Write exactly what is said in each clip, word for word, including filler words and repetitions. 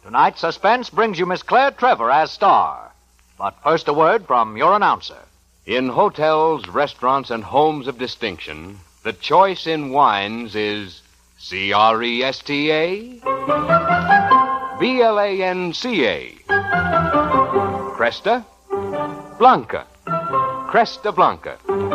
Tonight, Suspense brings you Miss Claire Trevor as star. But first, a word from your announcer. In hotels, restaurants, and homes of distinction, the choice in wines is C R E S T A, B L A N C A, Cresta, Blanca, Cresta Blanca.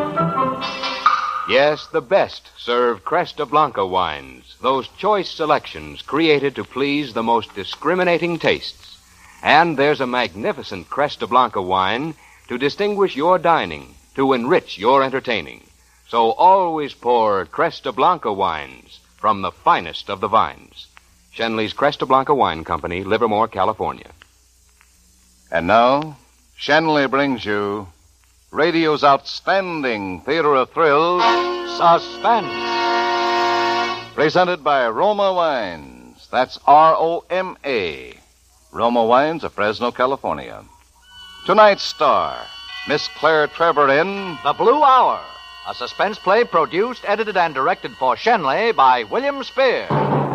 Yes, the best serve Cresta Blanca wines, those choice selections created to please the most discriminating tastes. And there's a magnificent Cresta Blanca wine to distinguish your dining, to enrich your entertaining. So always pour Cresta Blanca wines from the finest of the vines. Schenley's Cresta Blanca Wine Company, Livermore, California. And now, Schenley brings you radio's outstanding theater of thrills, Suspense. Presented by Roma Wines. That's R O M A. Roma Wines of Fresno, California. Tonight's star, Miss Claire Trevor in The Blue Hour, a suspense play produced, edited, and directed for Schenley by William Spear.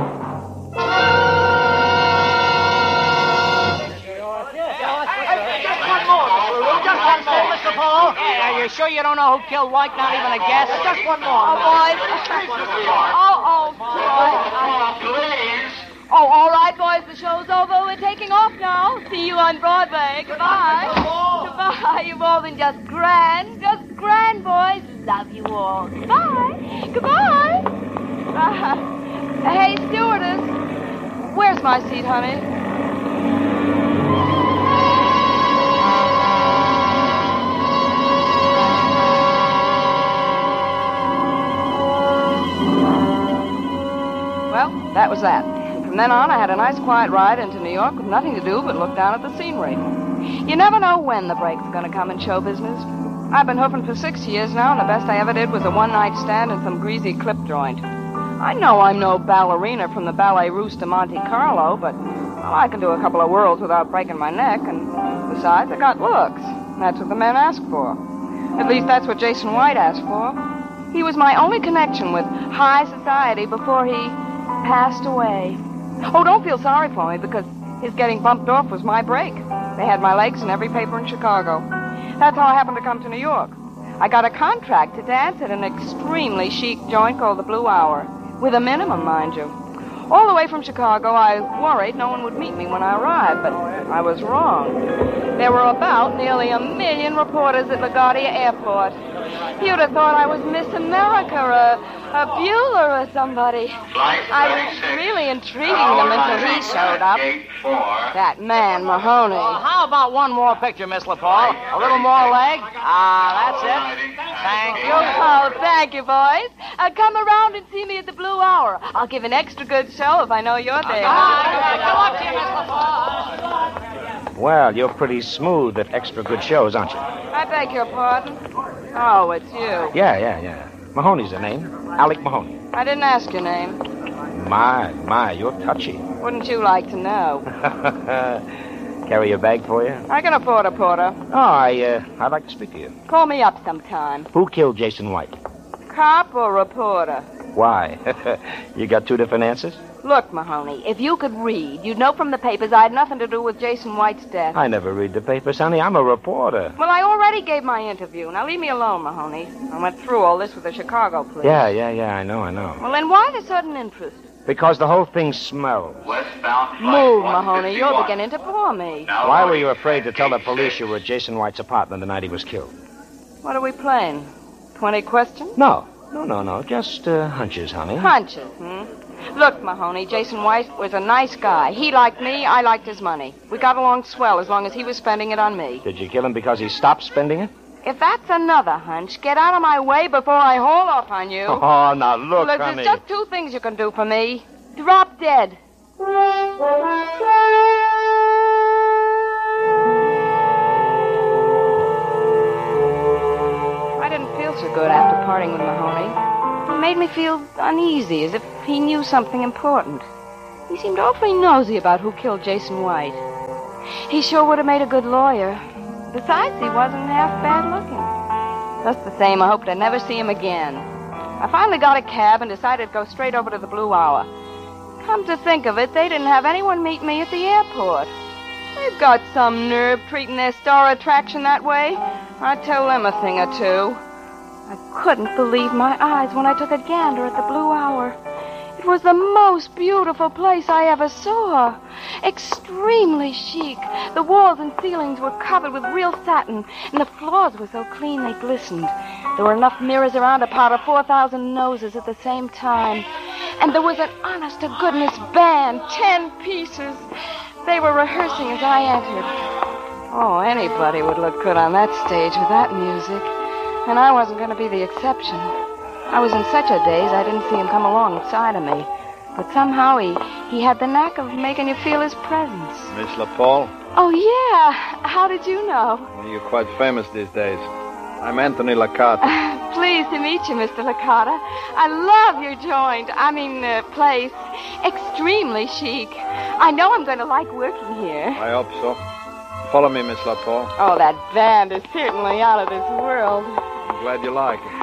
Mister Paul? Yeah, are you sure you don't know who killed White? Not even a guess? Just one more. Oh, boys. Oh, oh, boys. Please. Oh, all right, boys. The show's over. We're taking off now. See you on Broadway. Goodbye. Goodbye. You've all been just grand. Just grand, boys. Love you all. Goodbye. Goodbye. Uh, hey, stewardess. Where's my seat, honey? Well, that was that. From then on, I had a nice quiet ride into New York with nothing to do but look down at the scenery. You never know when the break's going to come in show business. I've been hoofing for six years now, and the best I ever did was a one-night stand in some greasy clip joint. I know I'm no ballerina from the Ballet Russe de Monte Carlo, but well, I can do a couple of whirls without breaking my neck, and besides, I got looks. That's what the men ask for. At least that's what Jason White asked for. He was my only connection with high society before he passed away. Oh, don't feel sorry for me, because his getting bumped off was my break. They had my legs in every paper in Chicago. That's how I happened to come to New York. I got a contract to dance at an extremely chic joint called the Blue Hour, with a minimum, mind you. All the way from Chicago, I worried no one would meet me when I arrived, but I was wrong. There were about nearly a million reporters at LaGuardia Airport. You'd have thought I was Miss America or a, a Bueller or somebody. I was really intriguing them until he showed up. That man, Mahoney. Well, how about one more picture, Miss LaPaul? A little more leg? Ah, that's it. Thank you. Oh, thank you, boys. Uh, come around and see me at the Blue Hour. I'll give an extra good show if I know you're there. Come up here, Miss LaPaul. Well, you're pretty smooth at extra good shows, aren't you? I beg your pardon? Oh, it's you. Yeah, yeah, yeah. Mahoney's the name. Alec Mahoney. I didn't ask your name. My, my, you're touchy. Wouldn't you like to know? Carry a bag for you? I can afford a porter. Oh, I, uh, I'd like to speak to you. Call me up sometime. Who killed Jason White? Cop or reporter? Why? You got two different answers? Look, Mahoney, if you could read, you'd know from the papers I had nothing to do with Jason White's death. I never read the papers, honey. I'm a reporter. Well, I already gave my interview. Now leave me alone, Mahoney. I went through all this with the Chicago police. Yeah, yeah, yeah, I know, I know. Well, then why the sudden interest? Because the whole thing smells. Move, Mahoney. You're beginning to bore me. Why were you afraid to tell the police you were at Jason White's apartment the night he was killed? What are we playing? Twenty questions? No. No, no, no. Just uh, hunches, honey. Hunches, hmm? Look, Mahoney, Jason White was a nice guy. He liked me, I liked his money. We got along swell as long as he was spending it on me. Did you kill him because he stopped spending it? If that's another hunch, get out of my way before I haul off on you. Oh, now look, Look, honey. there's just two things you can do for me. Drop dead. I didn't feel so good after parting with Mahoney. He made me feel uneasy, as if he knew something important. He seemed awfully nosy about who killed Jason White. He sure would have made a good lawyer. Besides, he wasn't half bad looking. Just the same, I hoped I'd never see him again. I finally got a cab and decided to go straight over to the Blue Hour. Come to think of it, they didn't have anyone meet me at the airport. They've got some nerve treating their star attraction that way. I'd tell them a thing or two. I couldn't believe my eyes when I took a gander at the Blue Hour. It was the most beautiful place I ever saw. Extremely chic. The walls and ceilings were covered with real satin, and the floors were so clean they glistened. There were enough mirrors around to powder four thousand noses at the same time. And there was an honest-to-goodness band, ten pieces. They were rehearsing as I entered. Oh, anybody would look good on that stage with that music. And I wasn't going to be the exception. I was in such a daze I didn't see him come alongside of me. But somehow he, he had the knack of making you feel his presence. Miss LaPaul? Oh, yeah. How did you know? You're quite famous these days. I'm Anthony Licata. Pleased to meet you, Mister Licata. I love your joint. I mean, uh, place. Extremely chic. I know I'm going to like working here. I hope so. Follow me, Miss LaPaul. Oh, that band is certainly out of this world. I'm glad you like it.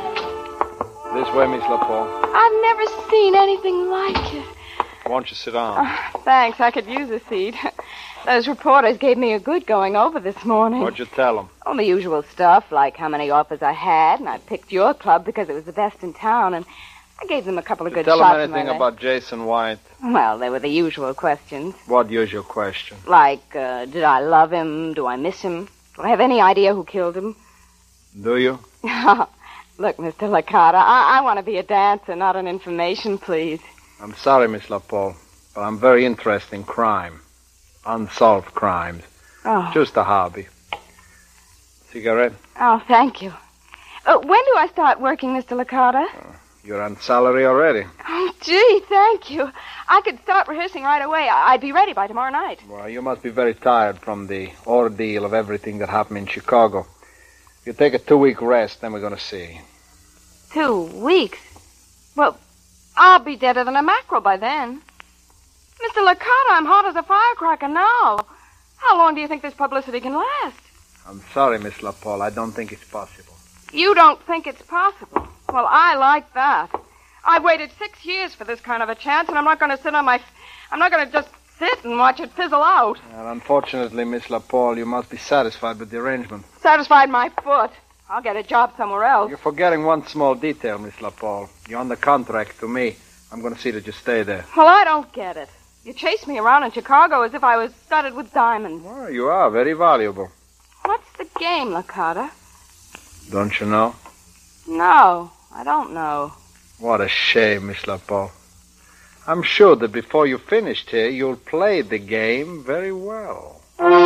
This way, Miss LaPaul. I've never seen anything like it. Won't you sit down? Oh, thanks. I could use a seat. Those reporters gave me a good going over this morning. What'd you tell them? Oh, the usual stuff, like how many offers I had, and I picked your club because it was the best in town, and I gave them a couple of Did good you shots. tell them anything about Jason White? Well, they were the usual questions. What usual question? Like, uh, did I love him? Do I miss him? Do I have any idea who killed him? Do you? Look, Mister Licata, I, I want to be a dancer, not an information, please. I'm sorry, Miss LaPaul, but I'm very interested in crime. Unsolved crimes. Oh. Just a hobby. Cigarette? Oh, thank you. Uh, when do I start working, Mister Licata? Uh, you're on salary already. Oh, gee, thank you. I could start rehearsing right away. I- I'd be ready by tomorrow night. Well, you must be very tired from the ordeal of everything that happened in Chicago. You take a two-week rest, then we're going to see. Two weeks? Well, I'll be deader than a mackerel by then. Mister Licata, I'm hot as a firecracker now. How long do you think this publicity can last? I'm sorry, Miss LaPaul. I don't think it's possible. You don't think it's possible? Well, I like that. I've waited six years for this kind of a chance, and I'm not going to sit on my... I'm not going to just sit and watch it fizzle out. Well, unfortunately, Miss LaPaul, you must be satisfied with the arrangement. Satisfied my foot. I'll get a job somewhere else. You're forgetting one small detail, Miss LaPaul. You're on the contract to me. I'm going to see that you stay there. Well, I don't get it. You chased me around in Chicago as if I was studded with diamonds. Well, you are very valuable. What's the game, Licata? Don't you know? No, I don't know. What a shame, Miss LaPaul. I'm sure that before you finished here, you'll play the game very well.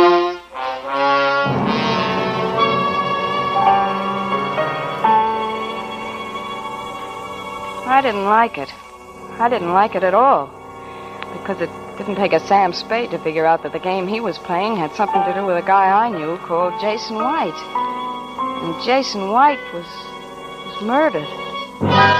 I didn't like it. I didn't like it at all. Because it didn't take a Sam Spade to figure out that the game he was playing had something to do with a guy I knew called Jason White. And Jason White was, was murdered.